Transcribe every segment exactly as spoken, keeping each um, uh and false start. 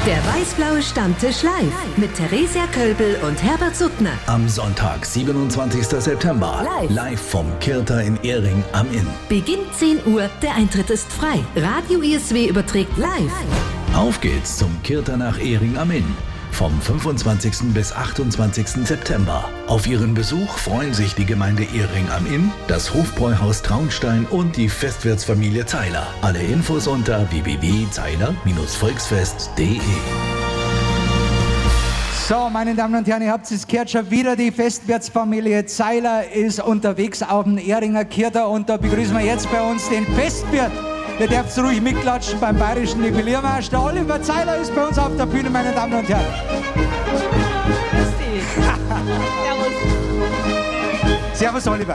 Der weiß-blaue Stammtisch live mit Theresia Kölbel und Herbert Suttner. Am Sonntag, siebenundzwanzigsten September. Live. Live vom Kirter in Ehring am Inn. Beginn zehn Uhr, der Eintritt ist frei. Radio I S W überträgt live. Auf geht's zum Kirter nach Ehring am Inn. Vom fünfundzwanzigsten bis achtundzwanzigsten September. Auf Ihren Besuch freuen sich die Gemeinde Ehring am Inn, das Hofbräuhaus Traunstein und die Festwirtsfamilie Zeiler. Alle Infos unter w w w punkt zeiler volksfest punkt de. So, meine Damen und Herren, ihr habt es gehört, schon wieder die Festwirtsfamilie Zeiler ist unterwegs auf dem Ehringer Kirter und da begrüßen wir jetzt bei uns den Festwirt. Ihr dürft ruhig mitklatschen beim bayerischen Nivelliermarsch. Der Oliver Zeiler ist bei uns auf der Bühne, meine Damen und Herren. Grüß dich. Servus. Servus, Oliver.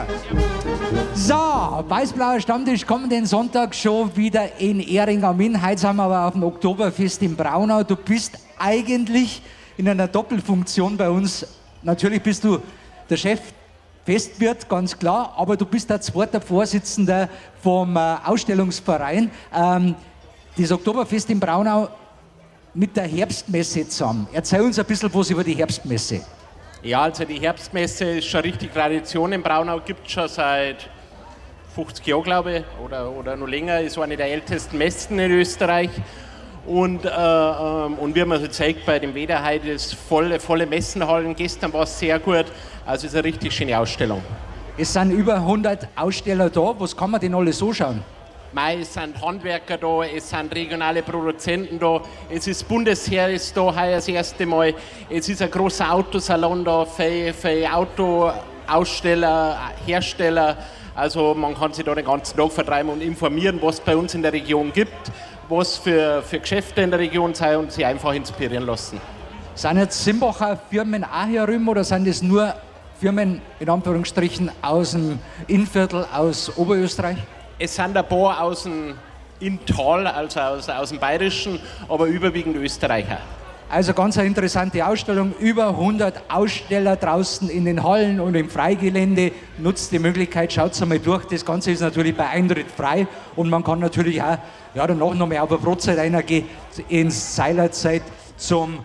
So, weiß-blauer Stammtisch kommenden Sonntag schon wieder in Ehring am Inn. Heute sind wir aber auf dem Oktoberfest in Braunau. Du bist eigentlich in einer Doppelfunktion bei uns. Natürlich bist du der Chef Festwirt, ganz klar, aber du bist der zweite Vorsitzender vom äh, Ausstellungsverein. Ähm, das Oktoberfest in Braunau mit der Herbstmesse zusammen. Erzähl uns ein bisschen was über die Herbstmesse. Ja, also die Herbstmesse ist schon richtig Tradition in Braunau, gibt es schon seit fünfzig Jahren, glaube ich, oder, oder noch länger, ist eine der ältesten Messen in Österreich. Und, äh, ähm, und wie man so zeigt bei dem Wetter heute, ist volle, volle Messenhallen. Gestern war es sehr gut, also es ist eine richtig schöne Ausstellung. Es sind über hundert Aussteller da, was kann man denn alles so schauen? Mei, es sind Handwerker da, es sind regionale Produzenten da, es ist Bundesheer ist da heuer das erste Mal, es ist ein großer Autosalon da für, für Autoaussteller, Hersteller, also man kann sich da den ganzen Tag vertreiben und informieren, was es bei uns in der Region gibt, was für, für Geschäfte in der Region sind und sich einfach inspirieren lassen. Sind jetzt Simbacher Firmen auch hier rüben oder sind das nur Firmen in Anführungsstrichen aus dem Innviertel, aus Oberösterreich? Es sind ein paar aus dem Inntal, also aus, aus dem Bayerischen, aber überwiegend Österreicher. Also ganz eine interessante Ausstellung, über hundert Aussteller draußen in den Hallen und im Freigelände. Nutzt die Möglichkeit, schaut einmal durch. Das Ganze ist natürlich bei Eintritt frei und man kann natürlich auch ja, danach noch mal auf eine Brotzeit reingehen ins Zeilerzeit zum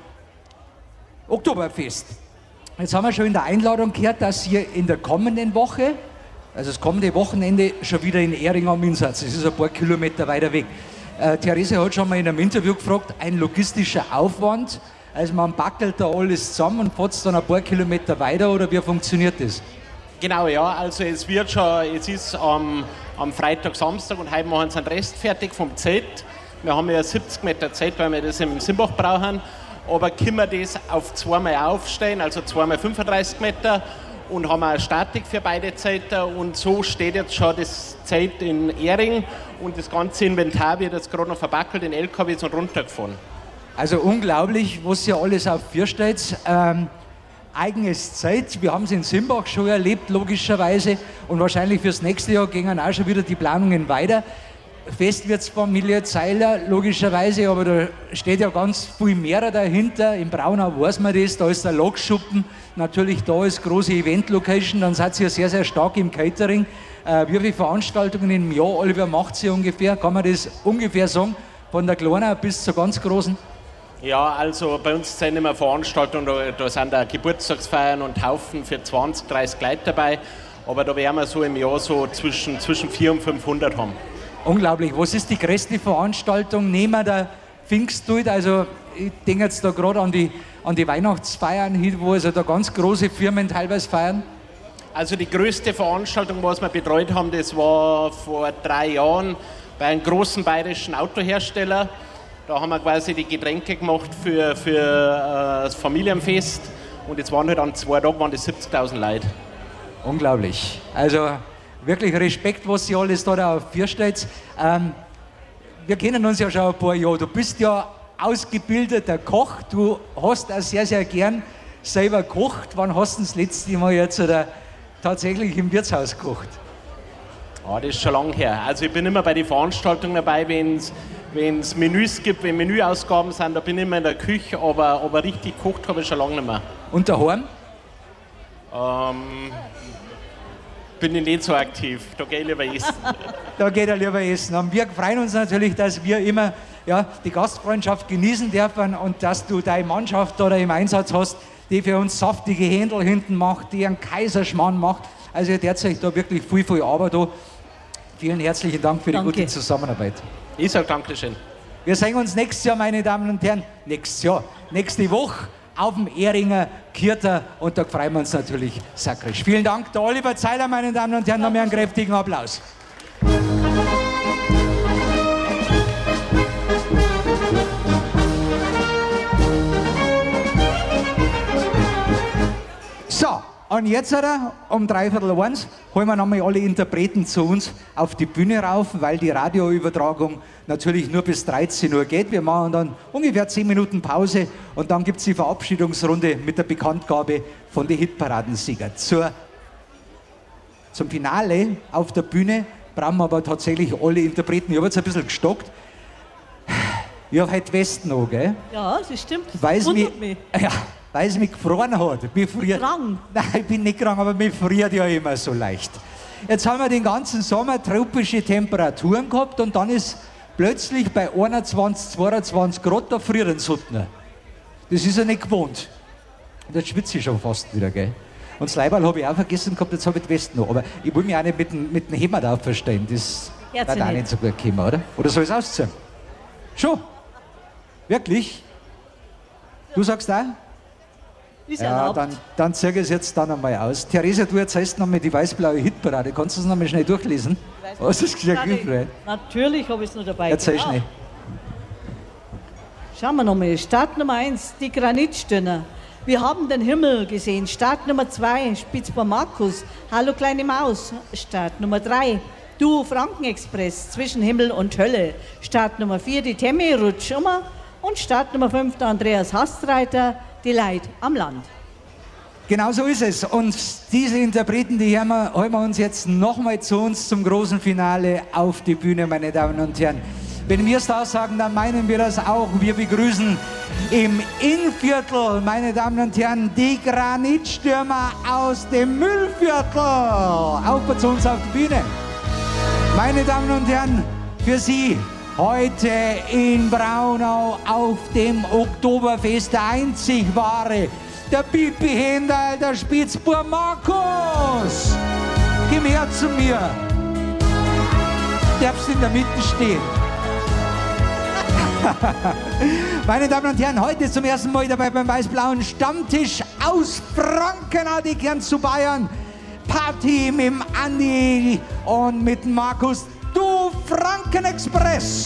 Oktoberfest. Jetzt haben wir schon in der Einladung gehört, dass ihr in der kommenden Woche, also das kommende Wochenende, schon wieder in Ehring am Inn seid. Das ist ein paar Kilometer weiter weg. Äh, Therese hat schon mal in einem Interview gefragt, ein logistischer Aufwand, also man backelt da alles zusammen und fährt dann ein paar Kilometer weiter oder wie funktioniert das? Genau, ja, also es wird schon, es ist am, am Freitag, Samstag und heute machen sie den Rest fertig vom Zelt. Wir haben ja siebzig Meter Zelt, weil wir das im Simbach brauchen, aber können wir das auf zweimal aufstellen, also zweimal fünfunddreißig Meter und haben eine Statik für beide Zelte und so steht jetzt schon das Zelt in Ehring und das ganze Inventar wird jetzt gerade noch verbackelt in L K Ws und runtergefahren. Also unglaublich, was ihr alles auf vier stellt. Ähm, eigenes Zelt, wir haben es in Simbach schon erlebt, logischerweise, und wahrscheinlich fürs nächste Jahr gehen auch schon wieder die Planungen weiter. Festwirtsfamilie Zeiler, logischerweise, aber da steht ja ganz viel mehr dahinter. In Braunau weiß man das, da ist der Lokschuppen, natürlich da ist große Event-Location, dann seid ihr sehr, sehr stark im Catering. Äh, wie viele Veranstaltungen im Jahr, Oliver, macht ihr ungefähr? Kann man das ungefähr sagen, von der kleinen bis zur ganz großen? Ja, also bei uns sind immer Veranstaltungen, da, da sind da Geburtstagsfeiern und Haufen für zwanzig, dreißig Leute dabei, aber da werden wir so im Jahr so zwischen, zwischen vierhundert und fünfhundert haben. Unglaublich. Was ist die größte Veranstaltung neben der Pfingstult? Also ich denke jetzt da gerade an die, an die Weihnachtsfeiern hin, wo also da ganz große Firmen teilweise feiern. Also die größte Veranstaltung, was wir betreut haben, das war vor drei Jahren bei einem großen bayerischen Autohersteller. Da haben wir quasi die Getränke gemacht für, für äh, das Familienfest und jetzt waren halt an zwei Tagen waren das siebzigtausend Leute. Unglaublich. Also wirklich Respekt, was ihr alles da auf vier stellt. Ähm, wir kennen uns ja schon ein paar Jahre. Du bist ja ausgebildeter Koch. Du hast auch sehr, sehr gern selber gekocht. Wann hast du das letzte Mal jetzt oder tatsächlich im Wirtshaus gekocht? Ja, das ist schon lange her. Also ich bin immer bei den Veranstaltungen dabei, wenn es Menüs gibt, wenn Menüausgaben sind, da bin ich immer in der Küche, aber, aber richtig gekocht habe ich schon lange nicht mehr. Und daheim? Ähm... bin ich nicht so aktiv. Da gehe ich lieber essen. Da geht er lieber essen. Und wir freuen uns natürlich, dass wir immer ja, die Gastfreundschaft genießen dürfen und dass du deine Mannschaft da im Einsatz hast, die für uns saftige Händel hinten macht, die einen Kaiserschmarrn macht. Also ihr tut euch da wirklich viel, viel Arbeit da. Vielen herzlichen Dank für die Danke. gute Zusammenarbeit. Ich sage Dankeschön. Wir sehen uns nächstes Jahr, meine Damen und Herren, nächstes Jahr, nächste Woche auf dem Ehringer Kirter und da freuen wir uns natürlich sakrisch. Vielen Dank, der Oliver Zeiler, meine Damen und Herren, noch mehr einen kräftigen Applaus. So, und jetzt um dreiviertel eins holen wir nochmal alle Interpreten zu uns auf die Bühne rauf, weil die Radioübertragung natürlich nur bis dreizehn Uhr geht. Wir machen dann ungefähr zehn Minuten Pause und dann gibt es die Verabschiedungsrunde mit der Bekanntgabe von den Hitparadensieger. Zur, zum Finale auf der Bühne brauchen wir aber tatsächlich alle Interpreten. Ich habe jetzt ein bisschen gestockt. Ich habe heute Westen an, gell? Ja, das stimmt. Das Weil es mich, wundert mich. ja, weil es mich gefroren hat. Mich friert, Krank? Nein, ich bin nicht krank, aber mich friert ja immer so leicht. Jetzt haben wir den ganzen Sommer tropische Temperaturen gehabt und dann ist plötzlich bei einundzwanzig, zweiundzwanzig Grad da frieren Suttner. Das ist ja nicht gewohnt. Und jetzt schwitze ich schon fast wieder, gell? Und das Leiberl habe ich auch vergessen gehabt, jetzt habe ich die Weste noch. Aber ich will mich auch nicht mit dem, mit dem Hemd da verstehen. Das wird auch nicht. nicht so gut kommen, oder? Oder soll ich es ausziehen? Schon? Wirklich? Du sagst auch? Ist Ja, erlaubt. dann, dann zeige ich es jetzt dann einmal aus. Theresa, du erzählst nochmal die weiß-blaue Hitparade. Kannst du es nochmal schnell durchlesen? Was ist gesagt? Natürlich, natürlich habe ich es noch dabei. Erzähl genau. schnell. Schauen wir nochmal. Start Nummer eins, die Granitstirner. Wir haben den Himmel gesehen. Start Nummer zwei, Spitzbar Markus. Hallo kleine Maus. Start Nummer drei, Du Frankenexpress zwischen Himmel und Hölle. Start Nummer vier, die Temmi Rutschummer. Und Start Nummer fünf, der Andreas Hastreiter, die Leid am Land. Genau so ist es. Und diese Interpreten, die hören wir, holen wir uns jetzt nochmal zu uns zum großen Finale auf die Bühne, meine Damen und Herren. Wenn wir es da sagen, dann meinen wir das auch. Wir begrüßen im Innviertel, meine Damen und Herren, die Granitstürmer aus dem Müllviertel. Auf zu uns auf die Bühne. Meine Damen und Herren, für Sie heute in Braunau auf dem Oktoberfest der einzig wahre, der Pipi Händel, der Spitzbub Markus. Komm her zu mir. Darfst in der Mitte stehen. Meine Damen und Herren, heute zum ersten Mal dabei beim weiß-blauen Stammtisch aus Franken, die gern zu Bayern. Party mit dem Andi und mit dem Markus. Du Frankenexpress.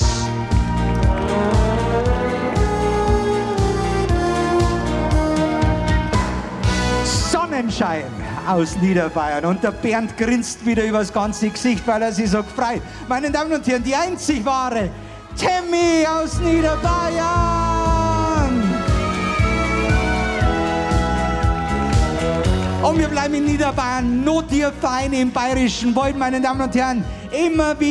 Sonnenschein aus Niederbayern und der Bernd grinst wieder übers ganze Gesicht, weil er sich so gefreut. Meine Damen und Herren, die einzig wahre Temmi aus Niederbayern. Und wir bleiben in Niederbayern, Notierverein im Bayerischen Wald, meine Damen und Herren, immer wieder.